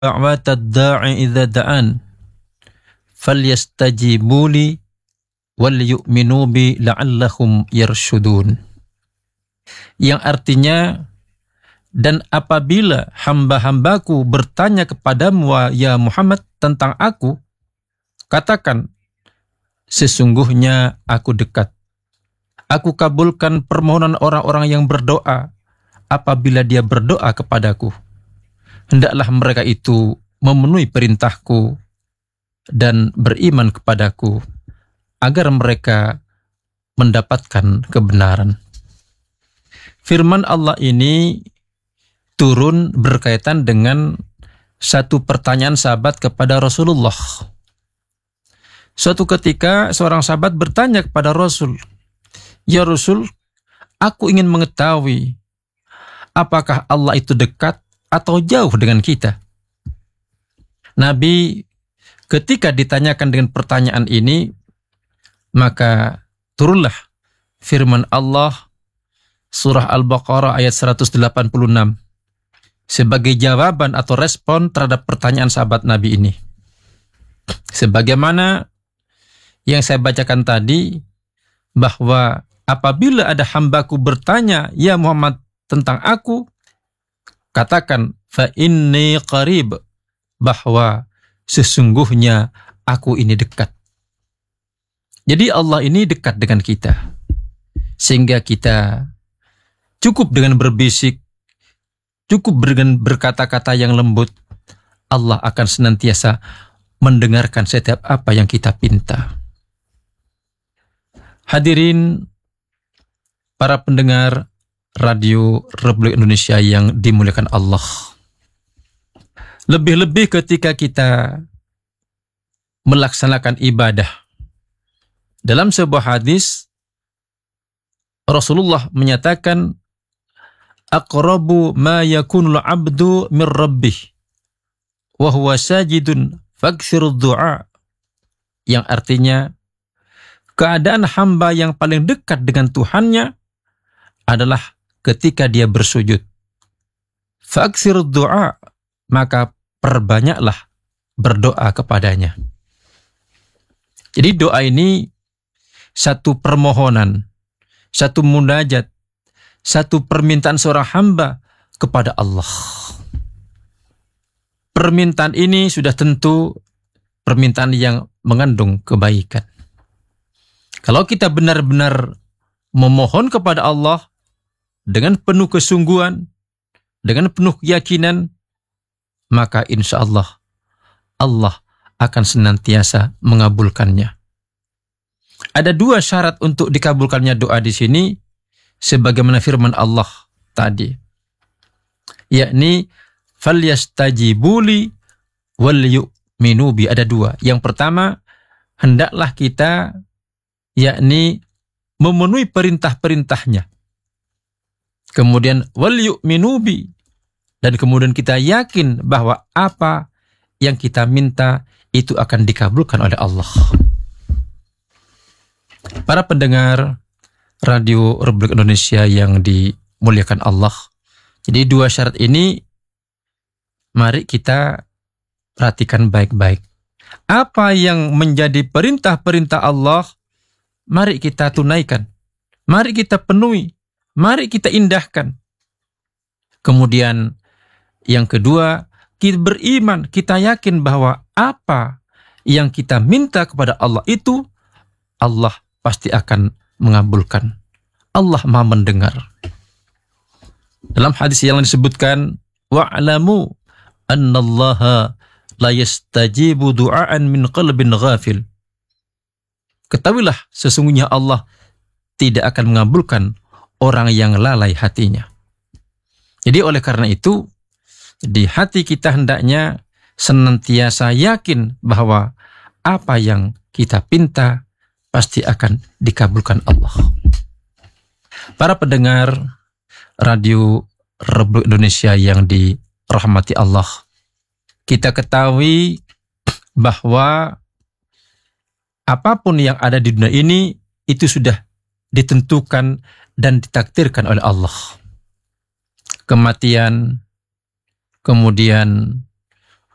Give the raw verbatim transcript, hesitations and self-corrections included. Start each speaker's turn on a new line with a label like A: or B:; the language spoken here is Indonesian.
A: da'watad da'i idza da'an falyastajibu li wal yu'minu bi la'allahum yarshudun. Yang artinya, dan apabila hamba-hambaku bertanya kepadamu ya Muhammad tentang aku, katakan, sesungguhnya aku dekat. Aku kabulkan permohonan orang-orang yang berdoa apabila dia berdoa kepadaku. Hendaklah mereka itu memenuhi perintahku dan beriman kepadaku agar mereka mendapatkan kebenaran. Firman Allah ini turun berkaitan dengan satu pertanyaan sahabat kepada Rasulullah. Suatu ketika seorang sahabat bertanya kepada Rasul, "Ya Rasul, aku ingin mengetahui apakah Allah itu dekat atau jauh dengan kita?" Nabi ketika ditanyakan dengan pertanyaan ini, maka turunlah firman Allah surah Al-Baqarah ayat seratus delapan puluh enam sebagai jawaban atau respon terhadap pertanyaan sahabat Nabi ini. Sebagaimana yang saya bacakan tadi, bahwa apabila ada hambaku bertanya, "Ya Muhammad, tentang aku," katakan, "Fa inni qarib," bahwa sesungguhnya aku ini dekat. Jadi Allah ini dekat dengan kita, sehingga kita cukup dengan berbisik, cukup dengan berkata-kata yang lembut, Allah akan senantiasa mendengarkan setiap apa yang kita pinta. Hadirin para pendengar Radio Republik Indonesia yang dimuliakan Allah. Lebih-lebih ketika kita melaksanakan ibadah. Dalam sebuah hadis, Rasulullah menyatakan, "Aqrabu ma yakunul abdu min rabbih wa huwa sajidun fakthirud du'a." Yang artinya, keadaan hamba yang paling dekat dengan Tuhannya adalah ketika dia bersujud. Fakthirud du'a, maka perbanyaklah berdoa kepadanya. Jadi doa ini satu permohonan, satu munajat, satu permintaan seorang hamba kepada Allah. Permintaan ini sudah tentu permintaan yang mengandung kebaikan. Kalau kita benar-benar memohon kepada Allah dengan penuh kesungguhan, dengan penuh keyakinan, maka insya Allah Allah akan senantiasa mengabulkannya. Ada dua syarat untuk dikabulkannya doa di sini, sebagaimana firman Allah tadi, yakni falyastajibuli wal yu'minu bi. Ada dua. Yang pertama, hendaklah kita yakni memenuhi perintah-perintahnya. Kemudian wal yu'minu bi, dan kemudian kita yakin bahwa apa yang kita minta itu akan dikabulkan oleh Allah. Para pendengar Radio Republik Indonesia yang dimuliakan Allah, jadi dua syarat ini mari kita perhatikan baik-baik. Apa yang menjadi perintah-perintah Allah, mari kita tunaikan, mari kita penuhi, mari kita indahkan. Kemudian yang kedua, kita beriman, kita yakin bahwa apa yang kita minta kepada Allah itu, Allah pasti akan mengabulkan. Allah Maha mendengar. Dalam hadis yang disebutkan, wa'lamu annallaha la yastajibu du'aan min qalbin ghafil. Ketahuilah sesungguhnya Allah tidak akan mengabulkan orang yang lalai hatinya. Jadi oleh karena itu, di hati kita hendaknya senantiasa yakin bahwa apa yang kita pinta pasti akan dikabulkan Allah. Para pendengar Radio Republik Indonesia yang dirahmati Allah, kita ketahui bahwa apapun yang ada di dunia ini itu sudah ditentukan dan ditakdirkan oleh Allah. Kematian, kemudian